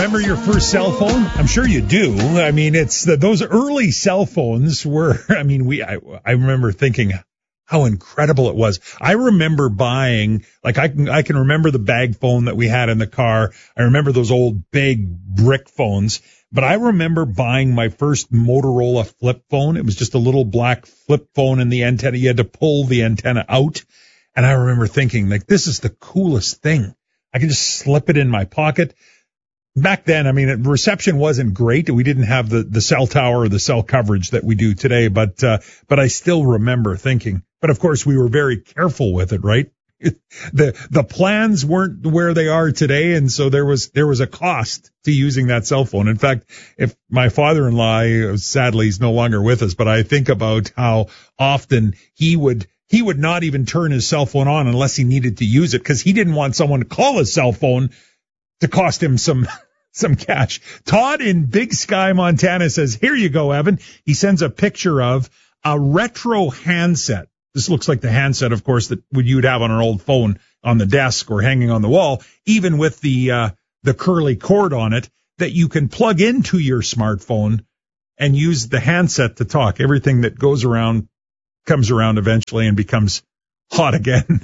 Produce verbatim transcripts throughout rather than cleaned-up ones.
remember your first cell phone? I'm sure you do. I mean, it's the, those early cell phones were, I mean, we, I, I remember thinking how incredible it was. I remember buying, like I can, I can remember the bag phone that we had in the car. I remember those old big brick phones, but I remember buying my first Motorola flip phone. It was just a little black flip phone in the antenna. You had to pull the antenna out. And I remember thinking, like, this is the coolest thing. I can just slip it in my pocket. Back then, I mean, reception wasn't great. We didn't have the, the cell tower or the cell coverage that we do today, but, uh, but I still remember thinking, but of course we were very careful with it, right? The, the plans weren't where they are today. And so there was, there was a cost to using that cell phone. In fact, if my father-in-law, sadly, he's no longer with us, but I think about how often he would, he would not even turn his cell phone on unless he needed to use it because he didn't want someone to call his cell phone to cost him some, some cash. Todd in Big Sky, Montana says, here you go, Evan. He sends a picture of a retro handset. This looks like the handset, of course, that you'd have on an old phone on the desk or hanging on the wall, even with the, uh, the curly cord on it that you can plug into your smartphone and use the handset to talk. Everything that goes around comes around eventually and becomes hot again.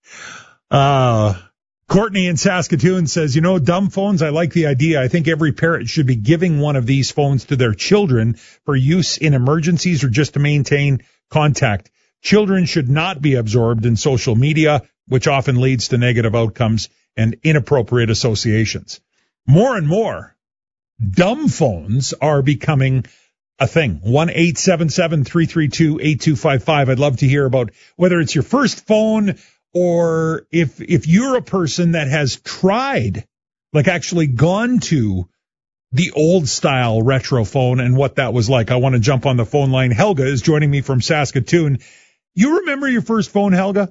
Uh, Courtney in Saskatoon says, you know, dumb phones, I like the idea. I think every parent should be giving one of these phones to their children for use in emergencies or just to maintain contact. Children should not be absorbed in social media, which often leads to negative outcomes and inappropriate associations. More and more, dumb phones are becoming a thing. one eight seven seven, three three two, eight two five five. I'd love to hear about whether it's your first phone or if if you're a person that has tried, like actually gone to the old style retro phone and what that was like. I want to jump on the phone line. Helga is joining me from Saskatoon. You remember your first phone, Helga?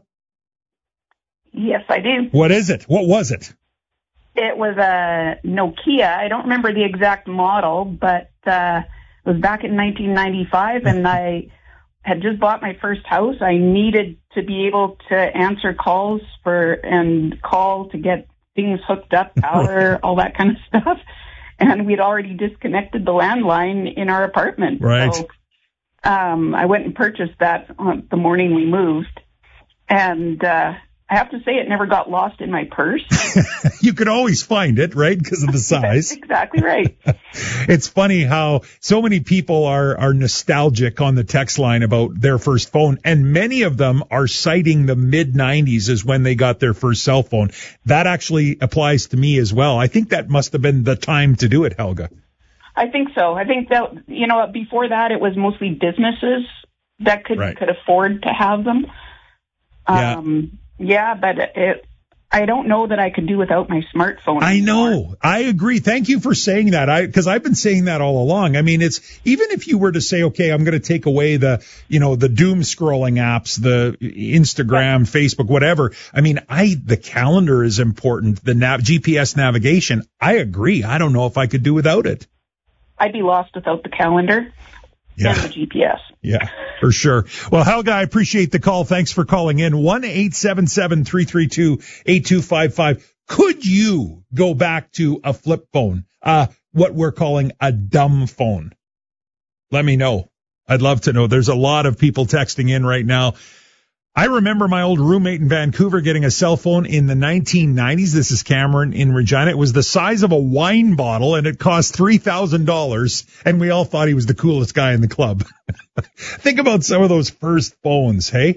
Yes, I do. What is it? What was it? It was a Nokia. I don't remember the exact model, but uh, it was back in nineteen ninety-five, and I had just bought my first house. I needed to be able to answer calls for and call to get things hooked up, power, all that kind of stuff. And we'd already disconnected the landline in our apartment. Right. So um, I went and purchased that on the morning we moved. And uh, I have to say it never got lost in my purse. You could always find it, right? Because of the size. That's exactly right. It's funny how so many people are, are nostalgic on the text line about their first phone, and many of them are citing the mid nineties as when they got their first cell phone. That actually applies to me as well. I think that must have been the time to do it, Helga. I think so. I think that, you know, before that it was mostly businesses that could, right. could afford to have them. Yeah. Um, yeah, but it, I don't know that I could do without my smartphone I anymore. know. I agree. Thank you for saying that. I, cause I've been saying that all along. I mean, it's, even if you were to say, okay, I'm going to take away the, you know, the doom scrolling apps, the Instagram, Facebook, whatever. I mean, I, the calendar is important. The nav, G P S navigation. I agree. I don't know if I could do without it. I'd be lost without the calendar. Yeah. And the G P S. Yeah, for sure. Well, Helga, I appreciate the call. Thanks for calling in. one eight seven seven, three three two, eight two five five. Could you go back to a flip phone? Uh, what we're calling a dumb phone? Let me know. I'd love to know. There's a lot of people texting in right now. I remember my old roommate in Vancouver getting a cell phone in the nineteen nineties. This is Cameron in Regina. It was the size of a wine bottle, and it cost three thousand dollars, and we all thought he was the coolest guy in the club. Think about some of those first phones, hey?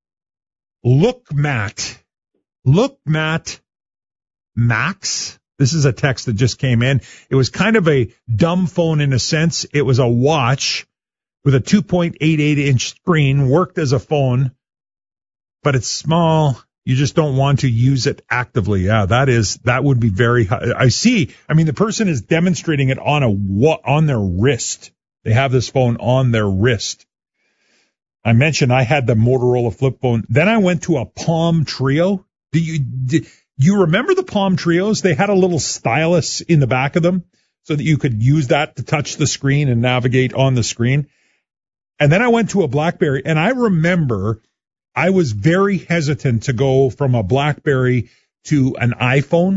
Look, Matt. Look, Matt. Max. This is a text that just came in. It was kind of a dumb phone in a sense. It was a watch with a two point eight eight inch screen, worked as a phone, but it's small. You just don't want to use it actively. Yeah, that is, that would be very, I see. I mean, the person is demonstrating it on a, on their wrist. They have this phone on their wrist. I mentioned I had the Motorola flip phone. Then I went to a Palm Trio. Do you, do you remember the Palm Trios? They had a little stylus in the back of them so that you could use that to touch the screen and navigate on the screen. And then I went to a BlackBerry, and I remember I was very hesitant to go from a BlackBerry to an iPhone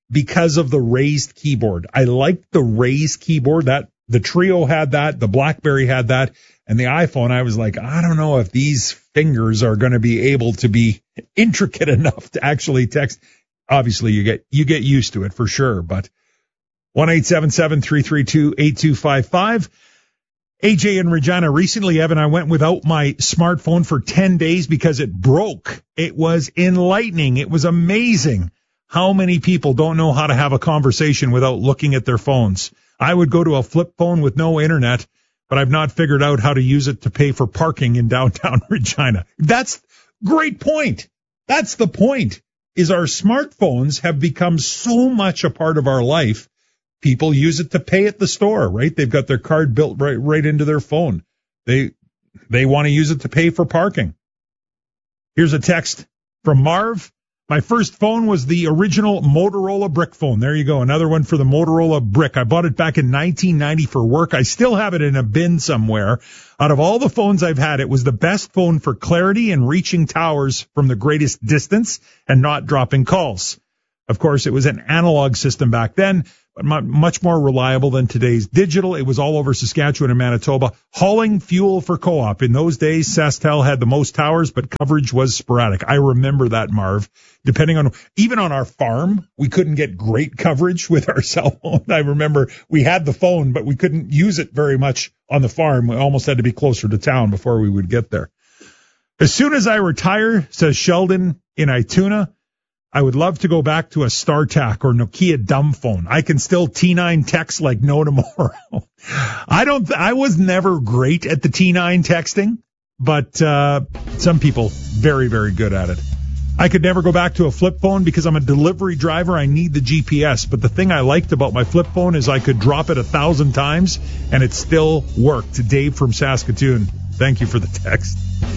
because of the raised keyboard. I liked the raised keyboard. That the Trio had that, the BlackBerry had that, and the iPhone, I was like, I don't know if these fingers are going to be able to be intricate enough to actually text. Obviously, you get you get used to it for sure, but one eight seven seven, three three two, eight two five five. A J in Regina, recently, Evan, I went without my smartphone for ten days because it broke. It was enlightening. It was amazing how many people don't know how to have a conversation without looking at their phones. I would go to a flip phone with no internet, but I've not figured out how to use it to pay for parking in downtown Regina. That's great point. That's the point, is our smartphones have become so much a part of our life. People use it to pay at the store, right? They've got their card built right, right into their phone. They, they want to use it to pay for parking. Here's a text from Marv. My first phone was the original Motorola brick phone. There you go. Another one for the Motorola brick. I bought it back in nineteen ninety for work. I still have it in a bin somewhere. Out of all the phones I've had, it was the best phone for clarity and reaching towers from the greatest distance and not dropping calls. Of course, it was an analog system back then, but much more reliable than today's digital. It was all over Saskatchewan and Manitoba, hauling fuel for Co-op. In those days, SaskTel had the most towers, but coverage was sporadic. I remember that, Marv. Depending on, even on our farm, we couldn't get great coverage with our cell phone. I remember we had the phone, but we couldn't use it very much on the farm. We almost had to be closer to town before we would get there. As soon as I retire, says Sheldon in Ituna, I would love to go back to a StarTAC or Nokia dumb phone. I can still T nine text like no tomorrow. I don't, th- I was never great at the T nine texting, but, uh, some people very, very good at it. I could never go back to a flip phone because I'm a delivery driver. I need the G P S. But the thing I liked about my flip phone is I could drop it a thousand times and it still worked. Dave from Saskatoon. Thank you for the text.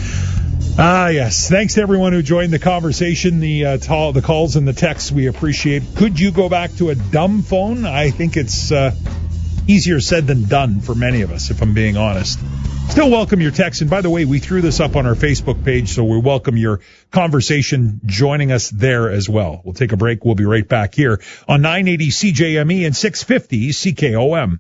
Ah, yes. Thanks to everyone who joined the conversation, the uh, t- the calls and the texts. We appreciate. Could you go back to a dumb phone? I think it's uh, easier said than done for many of us, if I'm being honest. Still welcome your texts. And by the way, we threw this up on our Facebook page, so we welcome your conversation joining us there as well. We'll take a break. We'll be right back here on nine eighty C J M E and six fifty C K O M.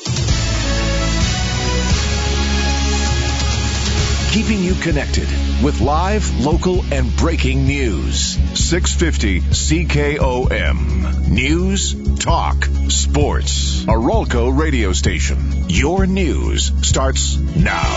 Keeping you connected with live, local, and breaking news. six fifty C K O M. News, talk, sports. A Rolco radio station. Your news starts now.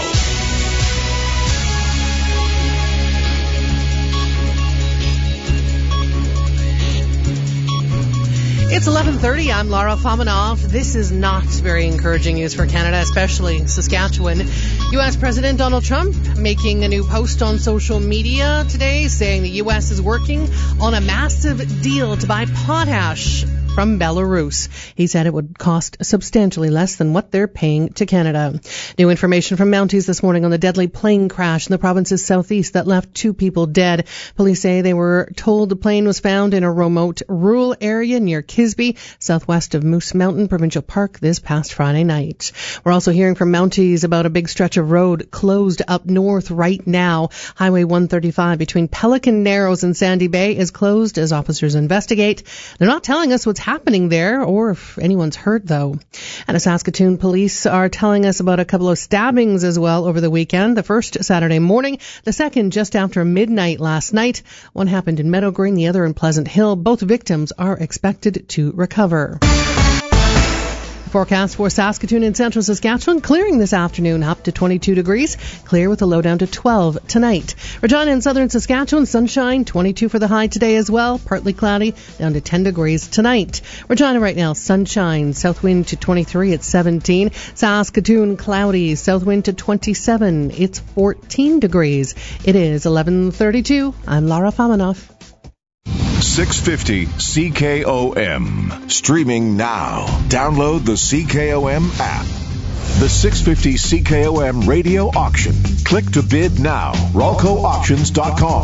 It's eleven thirty. I'm Lara Fominov. This is not very encouraging news for Canada, especially Saskatchewan. U S President Donald Trump making a new post on social media today saying the U S is working on a massive deal to buy potash from Belarus. He said it would cost substantially less than what they're paying to Canada. New information from Mounties this morning on the deadly plane crash in the province's southeast that left two people dead. Police say they were told the plane was found in a remote rural area near Kisby, southwest of Moose Mountain Provincial Park this past Friday night. We're also hearing from Mounties about a big stretch of road closed up north right now. Highway one thirty-five between Pelican Narrows and Sandy Bay is closed as officers investigate. They're not telling us what's happening there or if anyone's hurt, though. And Saskatoon police are telling us about a couple of stabbings as well over the weekend. The first Saturday morning, the second just after midnight last night. One happened in Meadow Green, the other in Pleasant Hill. Both victims are expected to recover. Forecast for Saskatoon and central Saskatchewan, clearing this afternoon up to twenty-two degrees, clear with a low down to twelve tonight. Regina and southern Saskatchewan, sunshine, twenty-two for the high today as well, partly cloudy, down to ten degrees tonight. Regina right now, sunshine, south wind to twenty-three at seventeen. Saskatoon, cloudy, south wind to twenty-seven, it's fourteen degrees. It is eleven thirty-two. I'm Lara Fominov. six fifty C K O M. Streaming now. Download the C K O M app. The six fifty C K O M radio auction. Click to bid now. Rolco Auctions dot com.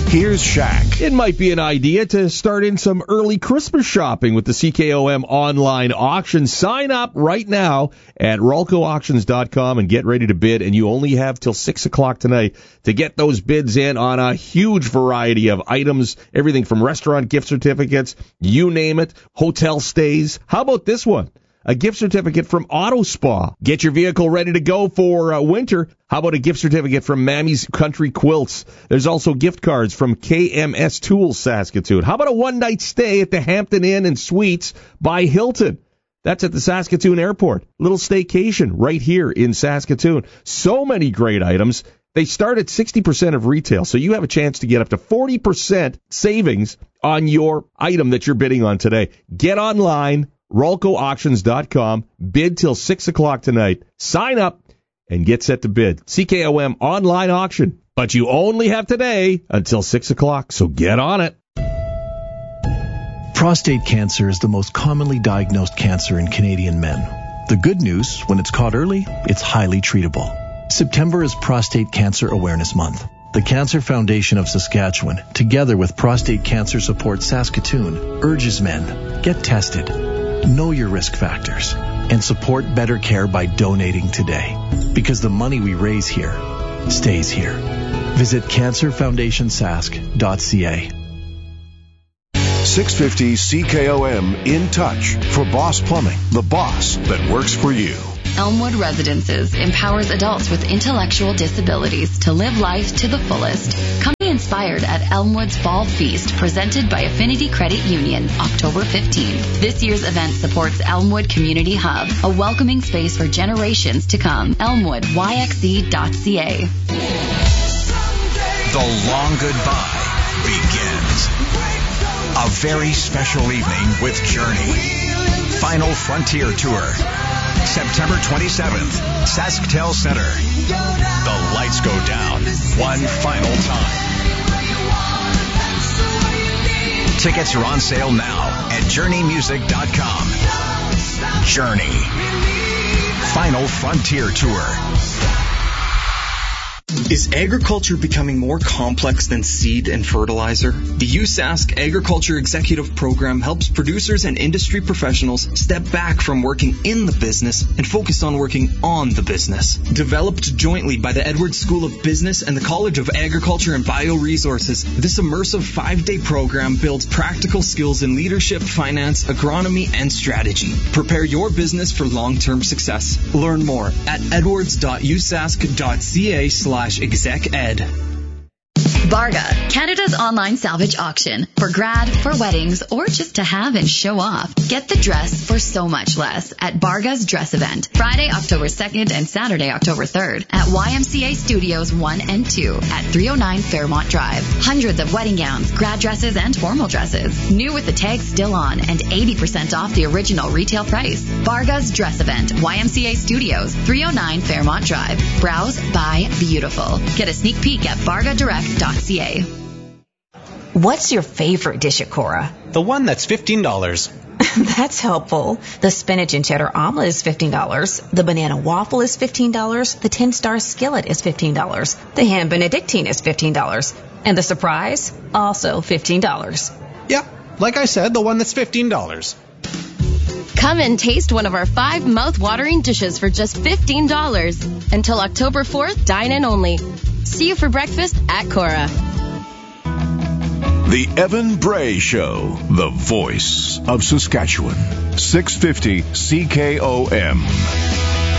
Here's Shaq. It might be an idea to start in some early Christmas shopping with the C K O M online auction. Sign up right now at Ralco Auctions dot com and get ready to bid. And you only have till six o'clock tonight to get those bids in on a huge variety of items, everything from restaurant gift certificates, you name it, hotel stays. How about this one? A gift certificate from Auto Spa. Get your vehicle ready to go for uh, winter. How about a gift certificate from Mammy's Country Quilts? There's also gift cards from K M S Tools Saskatoon. How about a one-night stay at the Hampton Inn and Suites by Hilton? That's at the Saskatoon Airport. Little staycation right here in Saskatoon. So many great items. They start at sixty percent of retail, so you have a chance to get up to forty percent savings on your item that you're bidding on today. Get online. Ralco Auctions dot com. Bid till six o'clock tonight. Sign up and get set to bid. C K O M online auction. But you only have today until six o'clock, so get on it. Prostate cancer is the most commonly diagnosed cancer in Canadian men. The good news, when it's caught early, it's highly treatable. September is Prostate Cancer Awareness Month. The Cancer Foundation of Saskatchewan, together with Prostate Cancer Support Saskatoon, urges men, get tested, know your risk factors, and support better care by donating today. Because the money we raise here stays here. Visit cancer foundation sask dot c a. six fifty C K O M In Touch for Boss Plumbing, the boss that works for you. Elmwood Residences empowers adults with intellectual disabilities to live life to the fullest. Come be inspired at Elmwood's Fall Feast, presented by Affinity Credit Union, October fifteenth. This year's event supports Elmwood Community Hub, a welcoming space for generations to come. Elmwood Y X E dot C A. The long goodbye begins. A very special evening with Journey. Final Frontier Tour. September twenty-seventh, SaskTel Center. The lights go down one final time. Tickets are on sale now at journey music dot com. Journey. Final Frontier Tour. Is agriculture becoming more complex than seed and fertilizer? The U S A S C Agriculture Executive Program helps producers and industry professionals step back from working in the business and focus on working on the business. Developed jointly by the Edwards School of Business and the College of Agriculture and Bioresources, this immersive five-day program builds practical skills in leadership, finance, agronomy, and strategy. Prepare your business for long-term success. Learn more at edwards dot u sask dot c a slash exec ed. Barga, Canada's online salvage auction. For grad, for weddings, or just to have and show off. Get the dress for so much less at Barga's Dress Event. Friday, October second and Saturday, October third at Y M C A Studios one and two at three oh nine Fairmont Drive. Hundreds of wedding gowns, grad dresses, and formal dresses. New with the tags still on and eighty percent off the original retail price. Barga's Dress Event, Y M C A Studios, three oh nine Fairmont Drive. Browse, buy, beautiful. Get a sneak peek at barga direct dot c a. What's your favorite dish at Cora? The one that's fifteen dollars. That's helpful. The spinach and cheddar omelet is fifteen dollars. The banana waffle is fifteen dollars. The ten-star skillet is fifteen dollars. The ham benedictine is fifteen dollars. And the surprise? Also fifteen dollars. Yeah, like I said, the one that's fifteen dollars. Come and taste one of our five mouth-watering dishes for just fifteen dollars. Until October fourth, dine in only. See you for breakfast at Cora. The Evan Bray Show, the voice of Saskatchewan. six fifty C K O M.